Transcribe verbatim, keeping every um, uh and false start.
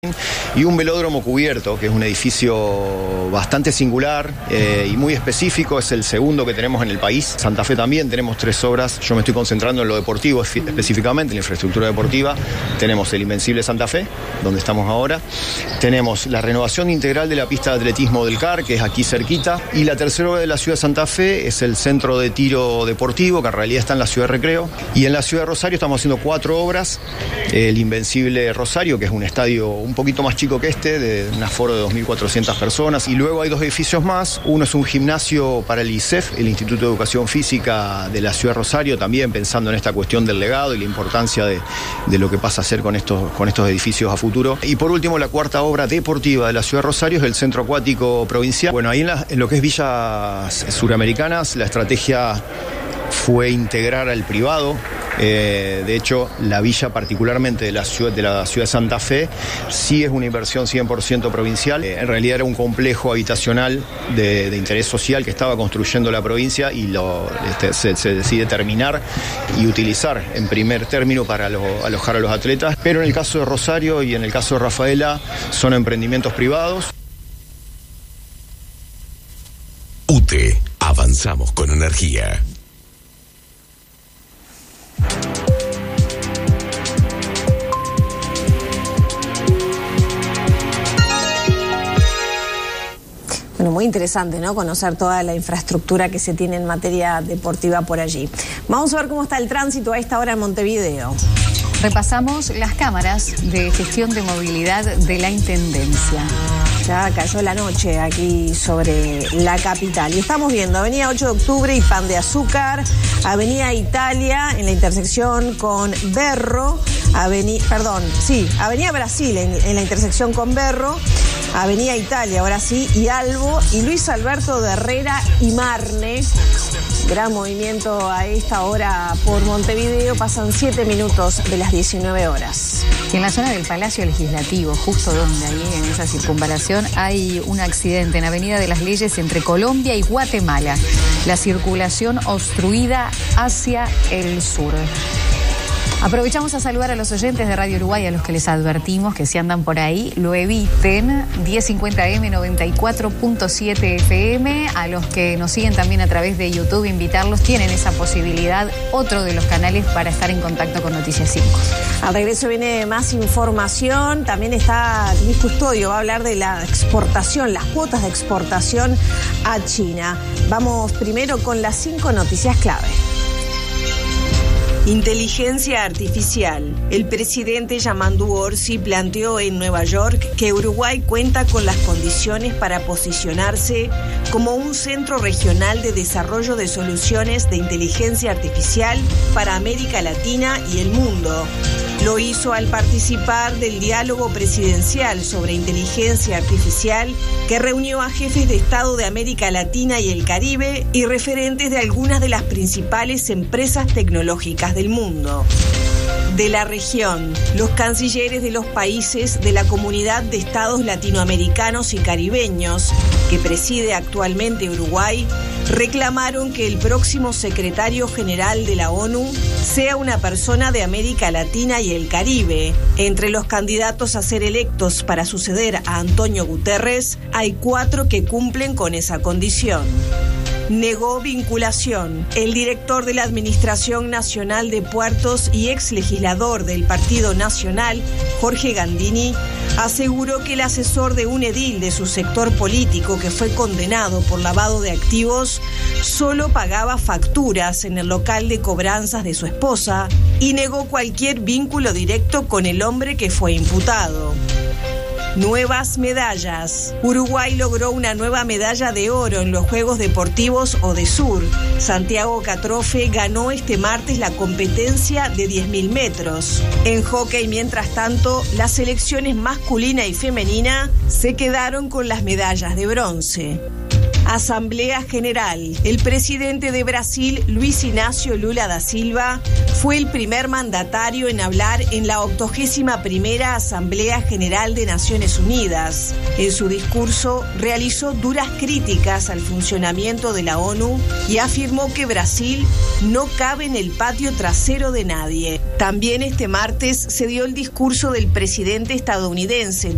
Y un velódromo cubierto, que es un edificio bastante singular eh, y muy específico, es el segundo que tenemos en el país. Santa Fe también tenemos tres obras, yo me estoy concentrando en lo deportivo específicamente, en la infraestructura deportiva. Tenemos el Invencible Santa Fe, donde estamos ahora. Tenemos la renovación integral de la pista de atletismo del C A R, que es aquí cerquita. Y la tercera obra de la ciudad de Santa Fe es el centro de tiro deportivo, que en realidad está en la ciudad de Recreo. Y en la ciudad de Rosario estamos haciendo cuatro obras. El Invencible Rosario, que es un estadio un poquito más chico que este, de un aforo de dos mil cuatrocientas personas, y luego hay dos edificios más. Uno es un gimnasio para el I S E F, el Instituto de Educación Física de la Ciudad de Rosario, también pensando en esta cuestión del legado y la importancia de, de lo que pasa a hacer con estos, con estos edificios a futuro. Y por último, la cuarta obra deportiva de la Ciudad de Rosario es el Centro Acuático Provincial. Bueno, ahí en, la, en lo que es Villas Suramericanas, la estrategia fue integrar al privado. Eh, de hecho, la villa particularmente de la ciudad de la ciudad de Santa Fe sí es una inversión cien por ciento provincial. Eh, en realidad era un complejo habitacional de, de interés social que estaba construyendo la provincia y lo, este, se, se decide terminar y utilizar en primer término para lo, alojar a los atletas. Pero en el caso de Rosario y en el caso de Rafaela son emprendimientos privados. U T E, avanzamos con energía. Bueno, muy interesante, ¿no? Conocer toda la infraestructura que se tiene en materia deportiva por allí. Vamos a ver cómo está el tránsito a esta hora en Montevideo. Repasamos las cámaras de gestión de movilidad de la Intendencia. Ya cayó la noche aquí sobre la capital. Y estamos viendo Avenida ocho de octubre y Pan de Azúcar, Avenida Italia en la intersección con Berro, Avenida, perdón, sí, Avenida Brasil en, en la intersección con Berro, Avenida Italia, ahora sí, y Albo, y Luis Alberto de Herrera y Marne. Gran movimiento a esta hora por Montevideo, pasan siete minutos de las diecinueve horas. Y en la zona del Palacio Legislativo, justo donde ahí en esa circunvalación, hay un accidente en Avenida de las Leyes entre Colombia y Guatemala. La circulación obstruida hacia el sur. Aprovechamos a saludar a los oyentes de Radio Uruguay, a los que les advertimos que si andan por ahí, lo eviten. diez cincuenta eme, noventa y cuatro punto siete efe eme. A los que nos siguen también a través de YouTube, invitarlos, tienen esa posibilidad, otro de los canales para estar en contacto con Noticias cinco. Al regreso viene más información. También está Luis Custodio, va a hablar de la exportación, las cuotas de exportación a China. Vamos primero con las cinco noticias clave. Inteligencia artificial. El presidente Yamandu Orsi planteó en Nueva York que Uruguay cuenta con las condiciones para posicionarse como un centro regional de desarrollo de soluciones de inteligencia artificial para América Latina y el mundo. Lo hizo al participar del diálogo presidencial sobre inteligencia artificial que reunió a jefes de Estado de América Latina y el Caribe y referentes de algunas de las principales empresas tecnológicas del mundo. De la región, los cancilleres de los países de la Comunidad de Estados Latinoamericanos y Caribeños, que preside actualmente Uruguay, reclamaron que el próximo secretario general de la ONU sea una persona de América Latina y el Caribe. Entre los candidatos a ser electos para suceder a Antonio Guterres, hay cuatro que cumplen con esa condición. Negó vinculación. El director de la Administración Nacional de Puertos y ex legislador del Partido Nacional, Jorge Gandini, aseguró que el asesor de un edil de su sector político que fue condenado por lavado de activos solo pagaba facturas en el local de cobranzas de su esposa y negó cualquier vínculo directo con el hombre que fue imputado. Nuevas medallas. Uruguay logró una nueva medalla de oro en los Juegos Deportivos ODESUR. Santiago Catrofe ganó este martes la competencia de diez mil metros. En hockey, mientras tanto, las selecciones masculina y femenina se quedaron con las medallas de bronce. Asamblea General. El presidente de Brasil, Luis Inácio Lula da Silva, fue el primer mandatario en hablar en la octogésima primera Asamblea General de Naciones Unidas. En su discurso realizó duras críticas al funcionamiento de la ONU y afirmó que Brasil no cabe en el patio trasero de nadie. También este martes se dio el discurso del presidente estadounidense